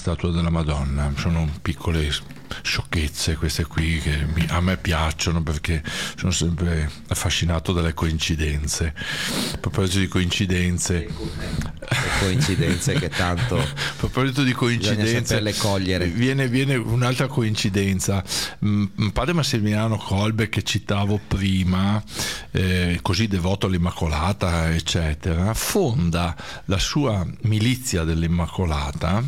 statua della Madonna. Sono piccole sciocchezze queste qui che a me piacciono, perché sono sempre affascinato dalle coincidenze. A proposito di coincidenze, che tanto a proposito di coincidenze, le cogliere. Viene un'altra coincidenza. Padre Massimiliano Kolbe, che citavo prima, così devoto all'Immacolata eccetera, fonda la sua milizia dell'Immacolata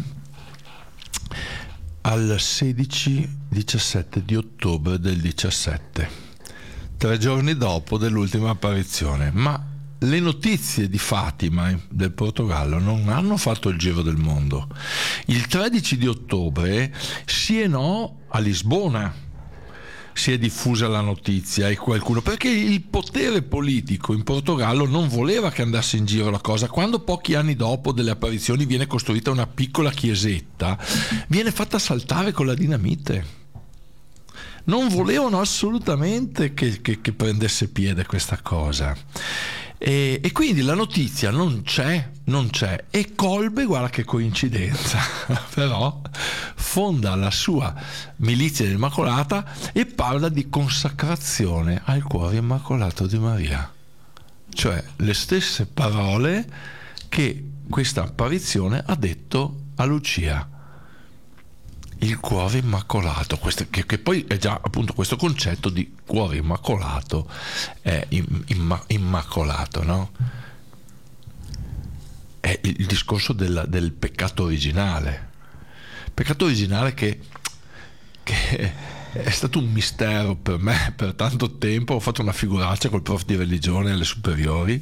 al 16-17 di ottobre del 17, 3 giorni dopo dell'ultima apparizione. Ma le notizie di Fatima del Portogallo non hanno fatto il giro del mondo. Il 13 di ottobre sì e no a Lisbona si è diffusa la notizia, e qualcuno, perché il potere politico in Portogallo non voleva che andasse in giro la cosa. Quando pochi anni dopo delle apparizioni viene costruita una piccola chiesetta, viene fatta saltare con la dinamite. Non volevano assolutamente che prendesse piede questa cosa. E quindi la notizia non c'è, e Kolbe, guarda che coincidenza, però fonda la sua milizia dell'Immacolata e parla di consacrazione al cuore immacolato di Maria, cioè le stesse parole che questa apparizione ha detto a Lucia. Il cuore immacolato, che poi è già appunto questo concetto di cuore immacolato, è immacolato, no? È il discorso del peccato originale che è stato un mistero per me per tanto tempo. Ho fatto una figuraccia col prof di religione alle superiori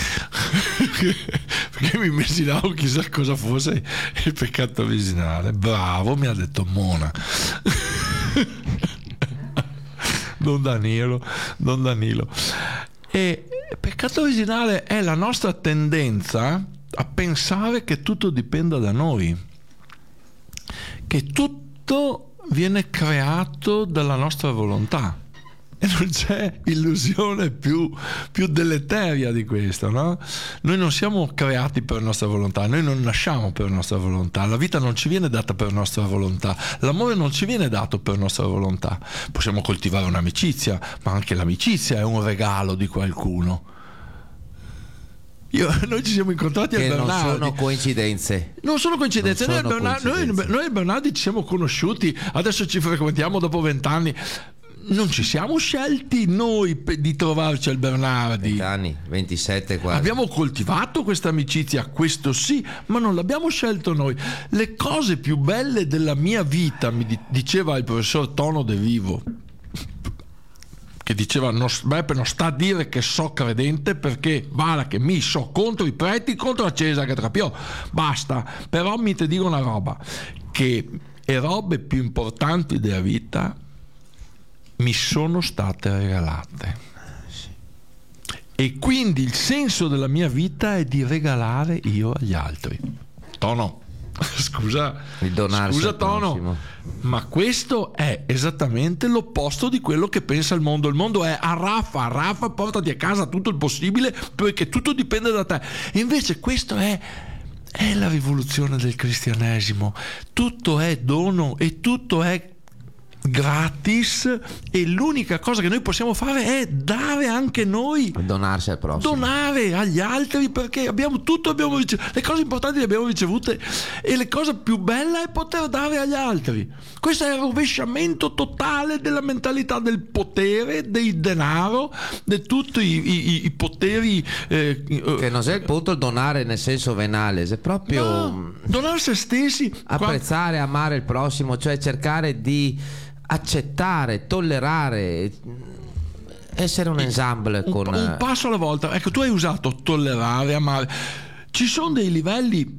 perché mi immaginavo chissà cosa fosse il peccato originale. Bravo, mi ha detto Mona. Don Danilo. E peccato originale è la nostra tendenza a pensare che tutto dipenda da noi, che tutto viene creato dalla nostra volontà, e non c'è illusione più deleteria di questo, no? Noi non siamo creati per nostra volontà, noi non nasciamo per nostra volontà, la vita non ci viene data per nostra volontà, l'amore non ci viene dato per nostra volontà. Possiamo coltivare un'amicizia, ma anche l'amicizia è un regalo di qualcuno. Noi ci siamo incontrati che a Bernardi. Non sono coincidenze. Noi a Bernardi ci siamo conosciuti, adesso ci frequentiamo dopo 20 anni. Non ci siamo scelti noi di trovarci al Bernardi. 20 anni, 27 quasi. Abbiamo coltivato questa amicizia, questo sì, ma non l'abbiamo scelto noi. Le cose più belle della mia vita, mi diceva il professor Tono De Vivo, che diceva non sta a dire che so credente, perché vale che mi so contro i preti, contro la Chiesa che trapiò, basta. Però mi ti dico una roba, che le robe più importanti della vita mi sono state regalate, e quindi il senso della mia vita è di regalare io agli altri. Tono, scusa Tono, ma questo è esattamente l'opposto di quello che pensa il mondo. Il mondo è a raffa, portati a casa tutto il possibile perché tutto dipende da te. Invece questo è la rivoluzione del cristianesimo. Tutto è dono e tutto è gratis, e l'unica cosa che noi possiamo fare è dare anche noi, donarsi al prossimo, donare agli altri, perché abbiamo ricevuto, le cose importanti le abbiamo ricevute, e la cosa più bella è poter dare agli altri. Questo è il rovesciamento totale della mentalità del potere, del denaro, di tutti i poteri, che non è il punto il donare nel senso venale, è proprio donare se stessi, apprezzare, amare il prossimo, cioè cercare di accettare, tollerare, essere un ensemble con un passo alla volta. Ecco, tu hai usato tollerare, amare. Ci sono dei livelli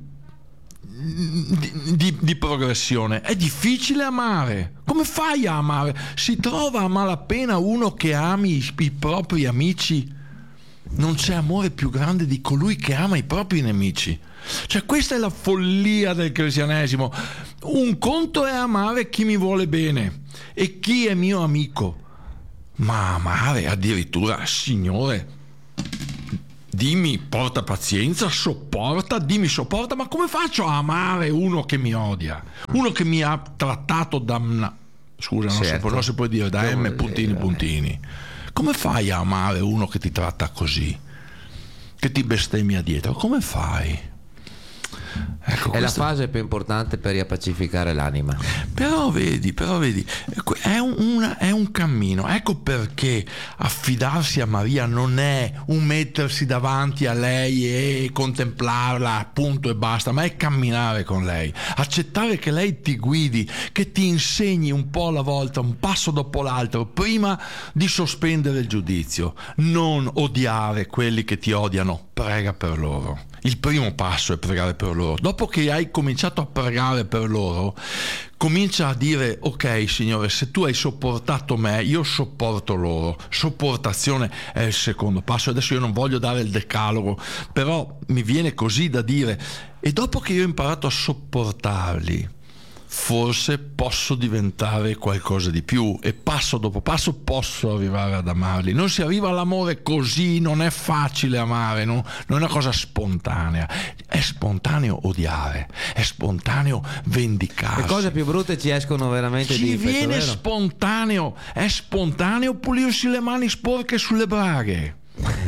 di progressione. È difficile amare. Come fai a amare? Si trova a malapena uno che ami i propri amici. Non c'è amore più grande di colui che ama i propri nemici. Cioè, questa è la follia del cristianesimo. Un conto è amare chi mi vuole bene e chi è mio amico, ma amare addirittura, Signore, dimmi porta pazienza, sopporta, dimmi sopporta, ma come faccio a amare uno che mi odia? Uno che mi ha trattato da... Scusa, non si può dire da M puntini puntini. Come fai a amare uno che ti tratta così? Che ti bestemmia dietro? Come fai? Ecco, è la fase più importante per riappacificare l'anima. Però vedi, è un cammino. Ecco perché affidarsi a Maria non è un mettersi davanti a lei e contemplarla, punto e basta, ma è camminare con lei, accettare che lei ti guidi, che ti insegni un po' alla volta, un passo dopo l'altro, prima di sospendere il giudizio. Non odiare quelli che ti odiano, prega per loro. Il primo passo è pregare per loro. Dopo che hai cominciato a pregare per loro, comincia a dire: ok Signore, se tu hai sopportato me, io sopporto loro. Sopportazione è il secondo passo. Adesso io non voglio dare il decalogo, però mi viene così da dire: e dopo che io ho imparato a sopportarli, forse posso diventare qualcosa di più, e passo dopo passo posso arrivare ad amarli. Non si arriva all'amore così, non è facile amare, non è una cosa spontanea. È spontaneo odiare, è spontaneo vendicarsi. Le cose più brutte ci escono veramente di impeto, viene vero? Spontaneo, è spontaneo pulirsi le mani sporche sulle braghe.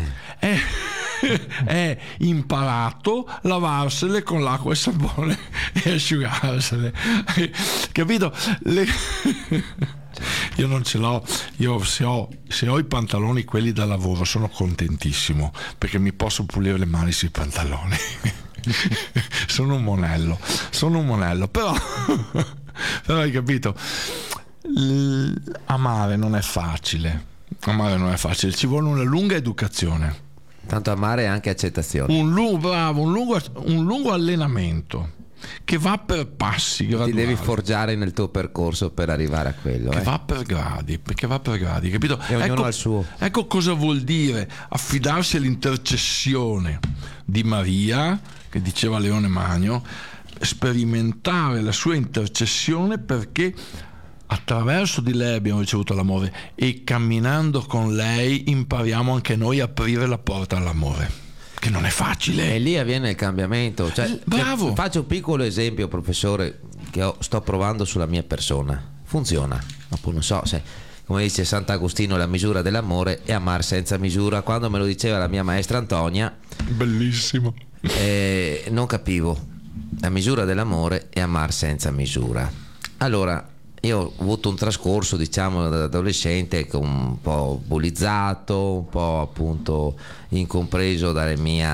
È imparato lavarsele con l'acqua e il sapone e asciugarsele, capito? Io non ce l'ho. Io se ho i pantaloni quelli da lavoro sono contentissimo, perché mi posso pulire le mani sui pantaloni. sono un monello, però hai capito, amare non è facile, ci vuole una lunga educazione. Tanto amare è anche accettazione. Un lungo allenamento che va per passi graduali. Ti devi forgiare nel tuo percorso per arrivare a quello. Che va per gradi, capito? E ognuno ha il suo. Ecco cosa vuol dire affidarsi all'intercessione di Maria, che diceva Leone Magno, sperimentare la sua intercessione, perché attraverso di lei abbiamo ricevuto l'amore, e camminando con lei impariamo anche noi a aprire la porta all'amore, che non è facile. E lì avviene il cambiamento. Bravo. Faccio un piccolo esempio, professore, che sto provando sulla mia persona. Funziona. Dopo non so se, come dice Sant'Agostino, la misura dell'amore è amare senza misura. Quando me lo diceva la mia maestra Antonia, bellissimo, non capivo. La misura dell'amore è amare senza misura. Allora, io ho avuto un trascorso, diciamo, da adolescente un po' bullizzato, un po' appunto incompreso dei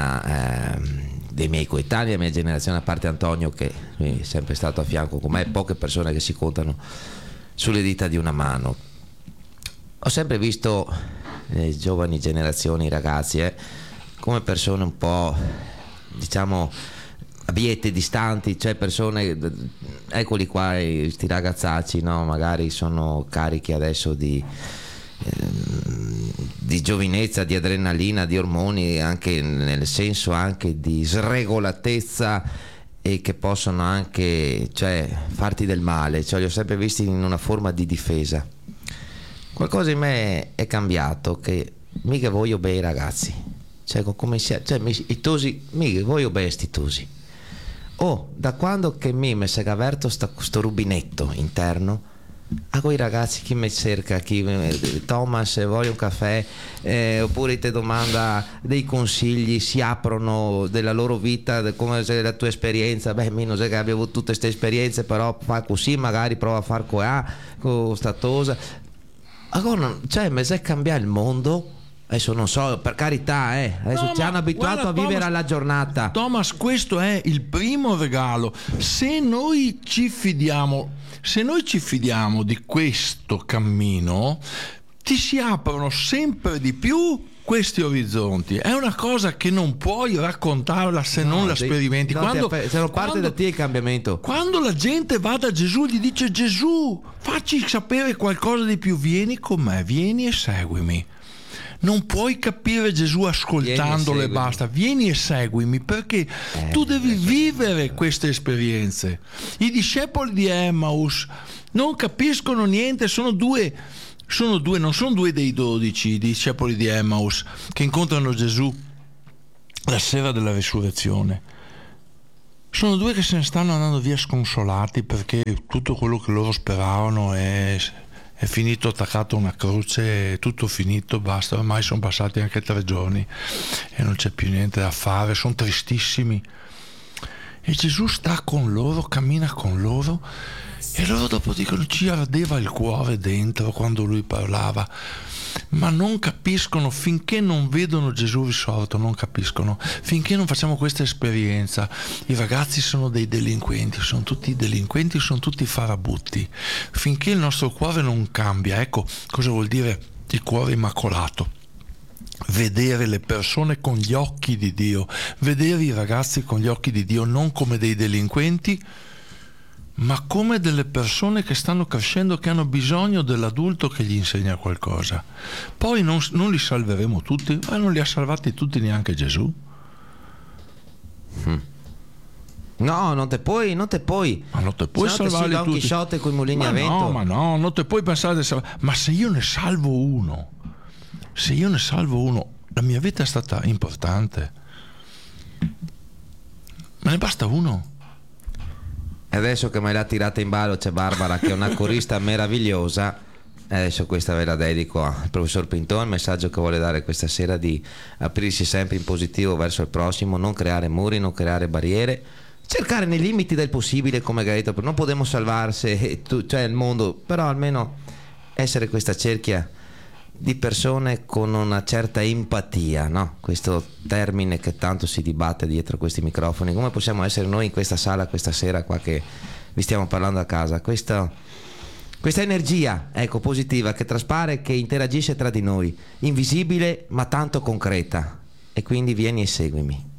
miei coetanei, della mia generazione, a parte Antonio che è sempre stato a fianco con me, poche persone che si contano sulle dita di una mano. Ho sempre visto le giovani generazioni, i ragazzi, come persone un po', diciamo, abiette, distanti, cioè persone, eccoli qua, questi ragazzacci, no? Magari sono carichi adesso di giovinezza, di adrenalina, di ormoni, anche nel senso anche di sregolatezza, e che possono anche, cioè, farti del male. Cioè, li ho sempre visti in una forma di difesa. Qualcosa in me è cambiato, che mica voglio bene i ragazzi, cioè come sia, cioè i tosi, mica voglio bene sti tosi. Da quando che mi si è aperto sto rubinetto interno, a quei ragazzi chi mi cerca, Thomas voglio un caffè, oppure ti domanda dei consigli, si aprono della loro vita, come se la tua esperienza, mi non so che abbia avuto tutte queste esperienze, però fa così, magari prova a far con sta cosa. Allora, cioè mi sa cambiare il mondo. Adesso non so, per carità, adesso ci hanno abituato a vivere alla giornata. Thomas, questo è il primo regalo. Se noi ci fidiamo di questo cammino, ti si aprono sempre di più questi orizzonti. È una cosa che non puoi raccontarla se non la sperimenti. Sono parte da te il cambiamento. Quando la gente va da Gesù, gli dice: Gesù, facci sapere qualcosa di più, vieni con me, vieni e seguimi. Non puoi capire Gesù ascoltandolo e basta. Vieni e seguimi, perché tu devi vivere queste esperienze. I discepoli di Emmaus non capiscono niente, non sono due dei 12 discepoli di Emmaus che incontrano Gesù la sera della risurrezione. Sono due che se ne stanno andando via sconsolati perché tutto quello che loro speravano è finito attaccato a una croce, è tutto finito, basta, ormai sono passati anche 3 giorni e non c'è più niente da fare, sono tristissimi. E Gesù sta con loro, cammina con loro, e loro dopo dicono: ci ardeva il cuore dentro quando lui parlava, ma non capiscono finché non vedono Gesù risorto, non capiscono, finché non facciamo questa esperienza. I ragazzi sono dei delinquenti, sono tutti delinquenti, sono tutti farabutti. Finché il nostro cuore non cambia, ecco cosa vuol dire il cuore immacolato: vedere le persone con gli occhi di Dio, vedere i ragazzi con gli occhi di Dio, non come dei delinquenti, ma come delle persone che stanno crescendo, che hanno bisogno dell'adulto che gli insegna qualcosa. Poi non li salveremo tutti, ma non li ha salvati tutti neanche Gesù. No, non te puoi Ma non te puoi salvare Don tutti. Chisciotte con i mulini a vento. Ma no, non te puoi pensare di salvare. Ma se io ne salvo uno, la mia vita è stata importante. Me ne basta uno. E adesso che me l'ha tirata in ballo c'è Barbara, che è una corista meravigliosa. E adesso questa ve la dedico al professor Pintone. Il messaggio che vuole dare questa sera: di aprirsi sempre in positivo verso il prossimo, non creare muri, non creare barriere, cercare nei limiti del possibile, come Gaeta. Non possiamo salvarsi cioè il mondo, però almeno essere questa cerchia di persone con una certa empatia, no? Questo termine che tanto si dibatte dietro questi microfoni. Come possiamo essere noi in questa sala questa sera qua che vi stiamo parlando a casa? Questa energia, ecco, positiva, che traspare, che interagisce tra di noi, invisibile ma tanto concreta. E quindi vieni e seguimi.